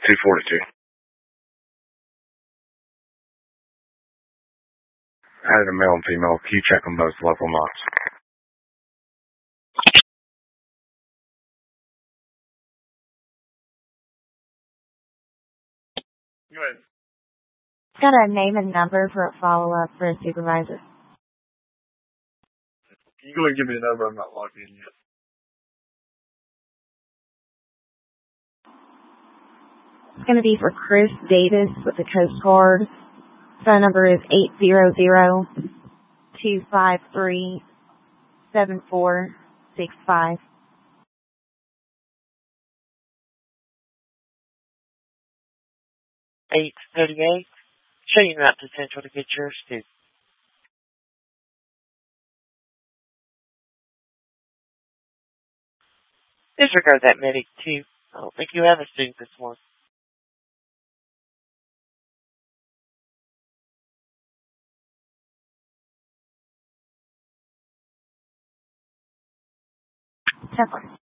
242. Added a male and female. Q check on both local knots. Go ahead. Got a name and number for a follow-up for a supervisor. Can you go ahead and give me the number? I'm not logged in yet. It's going to be for Chris Davis with the Coast Guard. Phone number is 800-253-7465. 838. Shutting out to Central to get your student. Disregard that medic too. I don't think you have a student this morning. Temper.